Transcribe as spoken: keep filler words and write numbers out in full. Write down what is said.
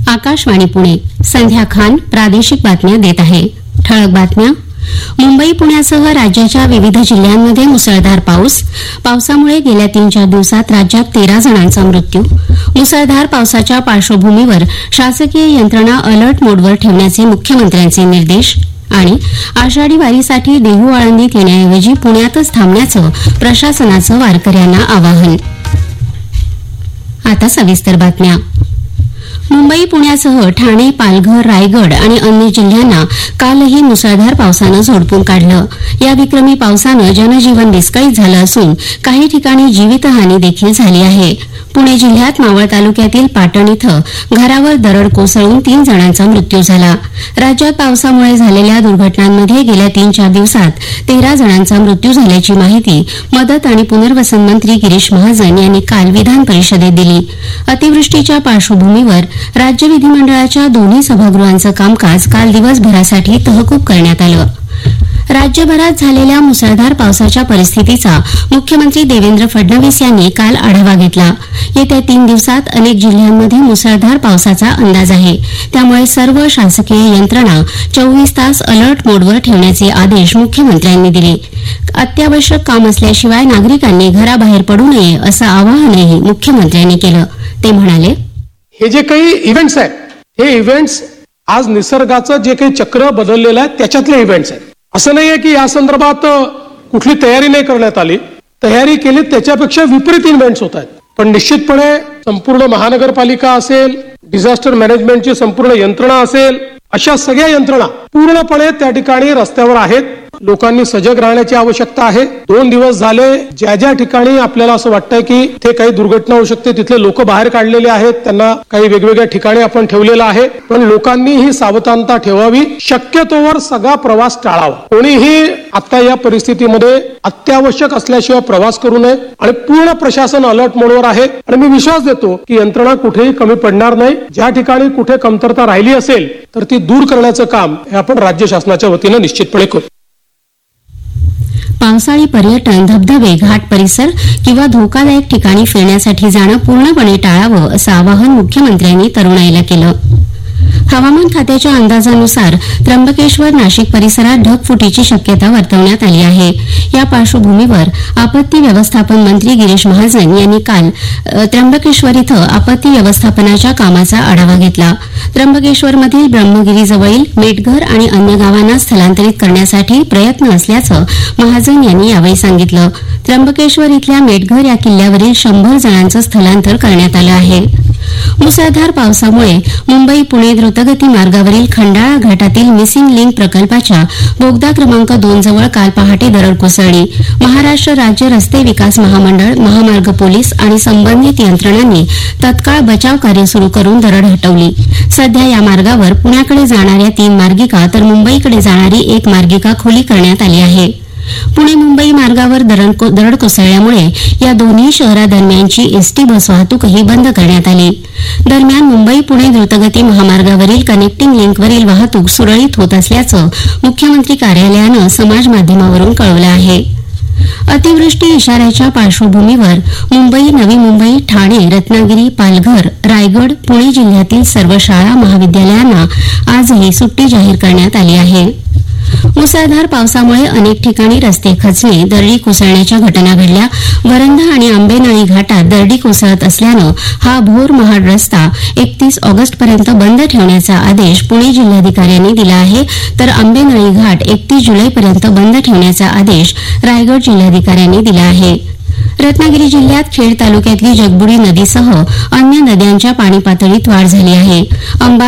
आकाशवाणी पुणे. संध्या खान प्रादेशिक बातम्या देत आहे. ठळक बातम्या. मुंबई पुण्यासह राज्याच्या विविध जिल्ह्यांमध्ये मुसळधार पाऊस. पावसामुळे गेल्या तीन चार दिवसात राज्यात तेरा जणांचा मृत्यू. मुसळधार पावसाच्या पार्श्वभूमीवर शासकीय यंत्रणा अलर्ट मोडवर ठेवण्याचे मुख्यमंत्र्यांचे निर्देश. आणि आषाढी वारीसाठी देहू आळंदीत येण्याऐवजी पुण्यातच थांबण्याचं प्रशासनाचं वारकऱ्यांना आवाहन. आता सविस्तर बातम्या. मुंबई पुण्यासह ठाणे, पालघर, रायगड आणि अन्य जिल्ह्यांना कालही मुसळधार पावसानं झोडपून काढलं. या विक्रमी पावसानं जनजीवन विस्कळीत झालं असून काही ठिकाणी जीवितहानी देखील झाली आहे. पुणे जिल्ह्यात मावळ तालुक्यातील पाटण इथं घरावर दरड कोसळून तीन जणांचा मृत्यू झाला. राज्यात पावसामुळे झालेल्या दुर्घटनांमध्ये गेल्या तीन चार दिवसात तेरा जणांचा मृत्यू झाल्याची माहिती मदत आणि पुनर्वसन मंत्री गिरीश महाजन यांनी काल विधान परिषदेत दिली. अतिवृष्टीच्या पार्श्वभूमीवर राज्य विधिमंडळाच्या दोन्ही सभागृहांचं कामकाज काल दिवसभरासाठी तहकूब करण्यात आलं. राज्यभरात झालेल्या मुसळधार पावसाच्या परिस्थितीचा मुख्यमंत्री देवेंद्र फडणवीस यांनी काल आढावा घेतला. येत्या तीन दिवसात अनेक जिल्ह्यांमध्ये मुसळधार पावसाचा अंदाज आहे. त्यामुळे सर्व शासकीय यंत्रणा चोवीस तास अलर्ट मोडवर ठेवण्याचे आदेश मुख्यमंत्र्यांनी दिले. अत्यावश्यक काम असल्याशिवाय नागरिकांनी घराबाहेर पडू नये असं आवाहनही मुख्यमंत्र्यांनी केलं. ते म्हणाले, हे जे काही इव्हेंट्स आहेत हे इव्हेंट्स आज निसर्गाचं जे काही चक्र बदललेलं आहे त्याच्यातले इव्हेंट्स आहेत. असं नाहीये की या संदर्भात कुठली तयारी नाही करण्यात आली. तयारी केली त्याच्यापेक्षा विपरीत इव्हेंट्स होत आहेत. पण निश्चितपणे संपूर्ण महानगरपालिका असेल, डिझास्टर मॅनेजमेंटची संपूर्ण यंत्रणा असेल, अशा सगळ्या यंत्रणा पूर्णपणे त्या ठिकाणी रस्त्यावर आहेत. लोकांनी सजग राहण्याची आवश्यकता आहे. दोन दिवस झाले ज्या ज्या ठिकाणी आपल्याला असं वाटतंय की ते काही दुर्घटना होऊ शकते तिथले लोक बाहेर काढलेले आहेत. त्यांना काही वेगवेगळ्या ठिकाणी आपण ठेवलेलं आहे. पण लोकांनी ही सावधानता ठेवावी. शक्यतोवर सगळा प्रवास टाळावा. कोणीही आता या परिस्थितीमध्ये अत्यावश्यक असल्याशिवाय प्रवास करू नये. आणि पूर्ण प्रशासन अलर्ट मोडवर आहे. आणि मी विश्वास देतो की यंत्रणा कुठेही कमी पडणार नाही. ज्या ठिकाणी कुठे कमतरता राहिली असेल तर ती दूर करण्याचं काम हे आपण राज्य शासनाच्या वतीनं निश्चितपणे करू. पावसाळी पर्यटन, धबधबे, घाट परिसर किंवा धोकादायक ठिकाणी फिरण्यासाठी जाणं पूर्णपणे टाळावं असं आवाहन मुख्यमंत्र्यांनी तरुणाईला केलं. हवामान खात्याच्या अंदाजानुसार त्र्यंबकेश्वर, नाशिक परिसरात ढगफुटीची शक्यता वर्तवण्यात आली आहे. या पार्श्वभूमीवर आपत्ती व्यवस्थापन मंत्री गिरीश महाजन यांनी काल त्र्यंबकेश्वर इथं आपत्ती व्यवस्थापनाच्या कामाचा आढावा घेतला. त्र्यंबकेश्वरमधील ब्रह्मगिरीजवळील मेटघर आणि अन्य गावांना स्थलांतरित करण्यासाठी प्रयत्न असल्याचं महाजन यांनी यावेळी सांगितलं. त्र्यंबकेश्वर इथल्या मेटघर या किल्ल्यावरील शंभर जणांचं स्थलांतर करण्यात आलं आहे. मुसळधार पावसामुळे मुंबई पुणे द्रुतगती मार्गावरील खंडाळा घाटातील मिसिंग लिंक प्रकल्पाच्या बोगदा क्रमांक दोन जवळ काल पहाटे दरड कोसळली. महाराष्ट्र राज्य रस्ते विकास महामंडळ, महामार्ग पोलीस आणि संबंधित यंत्रणांनी तत्काळ बचाव कार्य सुरू करून दरड हटवली. सध्या या मार्गावर पुण्याकडे जाणाऱ्या तीन मार्गिका तर मुंबईकडे जाणारी एक मार्गिका खुली करण्यात आली आहे. पुणे मुंबई मार्गावर दरड कोसळल्यामुळे या दोन्ही शहरादरम्यानची एसटी बस वाहतूकही बंद करण्यात आली. दरम्यान मुंबई पुणे द्रुतगती महामार्गावरील कनेक्टिंग लिंकवरील वाहतूक सुरळीत होत असल्याचं मुख्यमंत्री कार्यालयानं समाज माध्यमावरून कळवलं आहे. अतिवृष्टी इशाऱ्याच्या पार्श्वभूमीवर मुंबई, नवी मुंबई, ठाणे, रत्नागिरी, पालघर, रायगड, पुणे जिल्ह्यातील सर्व शाळा महाविद्यालयांना आजही सुट्टी जाहीर करण्यात आली आहे. मुसळधार पावसामुळे अनेक ठिकाणी रस्ते खचणे, दरडी कोसळण्याच्या घटना घडल्या. वरंधा आणि आंबेनळी घाटात दरडी कोसळत असल्यानं हा भोर महाड रस्ता एकतीस ऑगस्टपर्यंत बंद ठेवण्याचा आदेश पुणे जिल्हाधिकाऱ्यांनी दिला आहे. तर आंबेनळी घाट एकतीस जुलैपर्यंत बंद ठेवण्याचा आदेश रायगड जिल्हाधिकाऱ्यांनी दिला आहे. रत्नागिरी जिल्ह्यात खेड तालुक्यातली जगबुडी नदीसह अन्य नद्यांच्या पाणी पातळीत वाढ झाली आहे. अंबा